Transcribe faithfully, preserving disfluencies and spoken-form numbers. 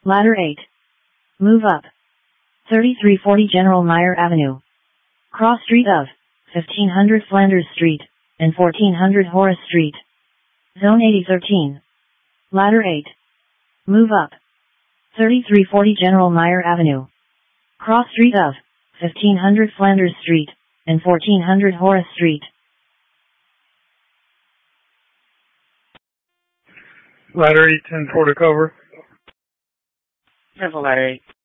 Ladder eight. Move up. thirty-three forty General Meyer Avenue. Cross street of fifteen hundred Flanders Street and fourteen hundred Horace Street. Zone eighty thirteen. Ladder eight. Move up. thirty-three forty General Meyer Avenue. Cross street of fifteen hundred Flanders Street and fourteen hundred Horace Street. Ladder eight, ten four to cover. Cancel ladder eight.